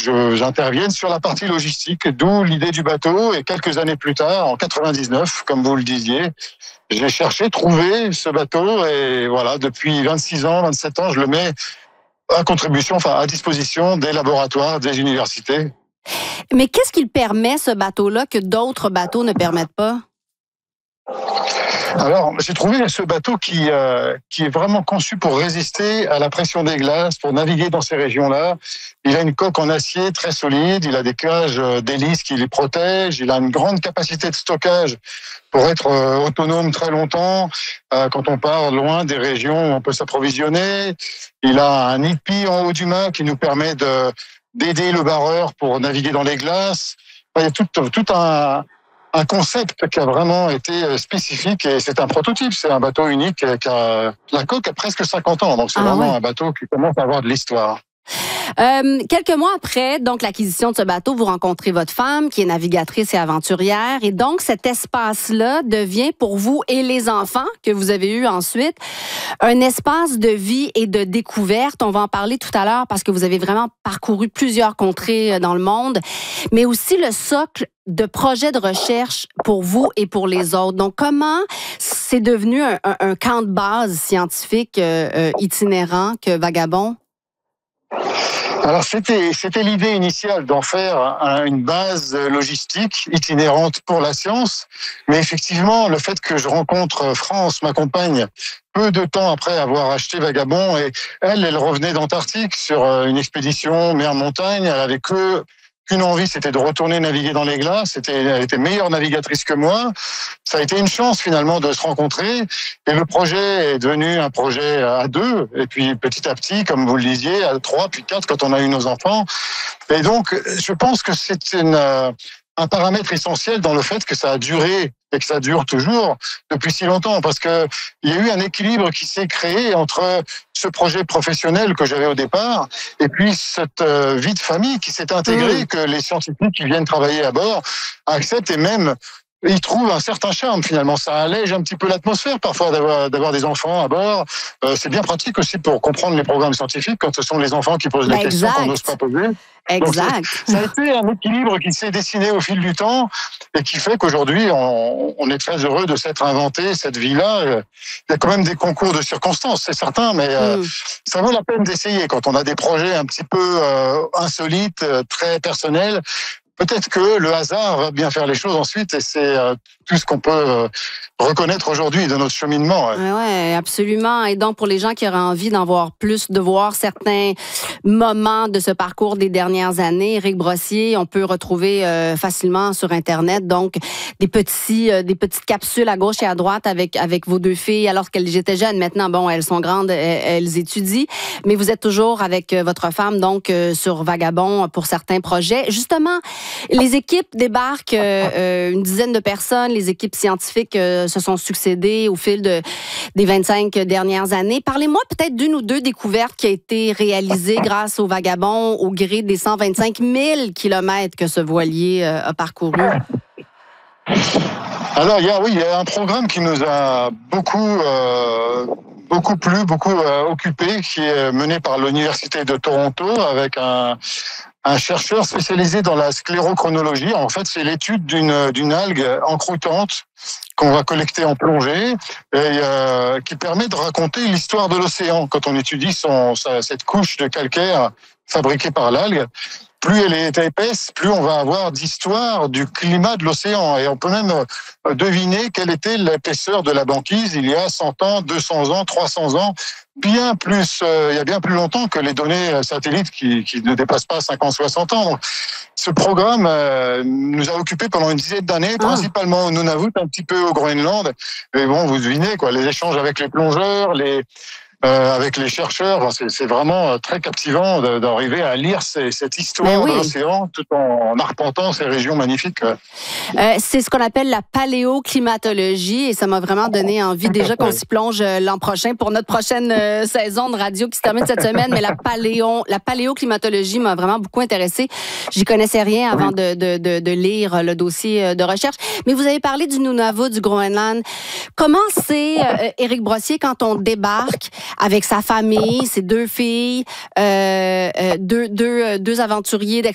j'intervienne sur la partie logistique, d'où l'idée du bateau. Et quelques années plus tard, en 99, comme vous le disiez, j'ai cherché, trouvé ce bateau. Et voilà, depuis 26 ans, 27 ans, je le mets à disposition des laboratoires, des universités. Mais qu'est-ce qu'il permet, ce bateau-là, que d'autres bateaux ne permettent pas? Alors, j'ai trouvé ce bateau qui est vraiment conçu pour résister à la pression des glaces, pour naviguer dans ces régions-là. Il a une coque en acier très solide, il a des cages d'hélice qui les protègent, il a une grande capacité de stockage pour être autonome très longtemps quand on part loin des régions où on peut s'approvisionner. Il a un IPI en haut du mât qui nous permet d'aider le barreur pour naviguer dans les glaces. Il y a tout un concept qui a vraiment été spécifique et c'est un prototype, c'est un bateau unique qui a la coque a presque 50 ans, donc c'est vraiment un bateau qui commence à avoir de l'histoire. Quelques mois après, donc l'acquisition de ce bateau, vous rencontrez votre femme qui est navigatrice et aventurière et donc cet espace-là devient pour vous et les enfants que vous avez eus ensuite un espace de vie et de découverte. On va en parler tout à l'heure parce que vous avez vraiment parcouru plusieurs contrées dans le monde, mais aussi le socle de projets de recherche pour vous et pour les autres. Donc, comment c'est devenu un camp de base scientifique itinérant que Vagabond? Alors, c'était l'idée initiale d'en faire une base logistique itinérante pour la science. Mais effectivement, le fait que je rencontre France, ma compagne, peu de temps après avoir acheté Vagabond, et elle revenait d'Antarctique sur une expédition mer-montagne. Elle avait qu'une envie, c'était de retourner naviguer dans les glaces. Elle était meilleure navigatrice que moi. Ça a été une chance finalement de se rencontrer. Et le projet est devenu un projet à 2. Et puis petit à petit, comme vous le disiez, à 3, puis 4 quand on a eu nos enfants. Et donc, je pense que c'est un paramètre essentiel dans le fait que ça a duré et que ça dure toujours depuis si longtemps, parce que il y a eu un équilibre qui s'est créé entre ce projet professionnel que j'avais au départ et puis cette vie de famille qui s'est intégrée, que les scientifiques qui viennent travailler à bord acceptent et même ils trouvent un certain charme finalement. Ça allège un petit peu l'atmosphère parfois d'avoir des enfants à bord. C'est bien pratique aussi pour comprendre les programmes scientifiques quand ce sont les enfants qui posent des questions qu'on n'ose pas poser. Exact. Donc, ça a été un équilibre qui s'est dessiné au fil du temps et qui fait qu'aujourd'hui, on est très heureux de s'être inventé cette vie-là. Il y a quand même des concours de circonstances, c'est certain, mais ça vaut la peine d'essayer quand on a des projets un petit peu insolites, très personnels. Peut-être que le hasard va bien faire les choses ensuite et c'est tout ce qu'on peut reconnaître aujourd'hui de notre cheminement. Oui, absolument. Et donc, pour les gens qui auraient envie d'en voir plus, de voir certains moments de ce parcours des dernières années, Éric Brossier, on peut retrouver facilement sur Internet, donc des petites capsules à gauche et à droite avec vos deux filles alors qu'elles étaient jeunes. Maintenant, bon, elles sont grandes, elles étudient, mais vous êtes toujours avec votre femme, donc sur Vagabond pour certains projets. Justement, les équipes débarquent, une dizaine de personnes, les équipes scientifiques se sont succédées au fil des 25 dernières années. Parlez-moi peut-être d'une ou deux découvertes qui ont été réalisées grâce au Vagabond au gré des 125 000 kilomètres que ce voilier a parcouru. Alors, il y a un programme qui nous a beaucoup occupé, qui est mené par l'Université de Toronto avec un chercheur spécialisé dans la sclérochronologie. En fait, c'est l'étude d'une algue encroûtante qu'on va collecter en plongée et qui permet de raconter l'histoire de l'océan. Quand on étudie cette couche de calcaire fabriquée par l'algue, plus elle est épaisse, plus on va avoir d'histoire du climat de l'océan. Et on peut même deviner quelle était l'épaisseur de la banquise il y a 100 ans, 200 ans, 300 ans, bien plus, il y a bien plus longtemps que les données satellites qui ne dépassent pas 50, 60 ans. Donc, ce programme nous a occupés pendant une dizaine d'années, principalement au Nunavut, un petit peu au Groenland. Mais bon, vous devinez, les échanges avec les plongeurs, avec les chercheurs, c'est vraiment très captivant d'arriver à lire cette histoire de l'océan tout en arpentant ces régions magnifiques. C'est ce qu'on appelle la paléoclimatologie et ça m'a vraiment donné envie déjà qu'on s'y plonge l'an prochain pour notre prochaine saison de radio qui se termine cette semaine. Mais la paléoclimatologie m'a vraiment beaucoup intéressée. J'y connaissais rien avant de lire le dossier de recherche. Mais vous avez parlé du Nunavut, du Groenland. Comment c'est, Éric Brossier, quand on débarque avec sa famille, ses deux filles, deux aventuriers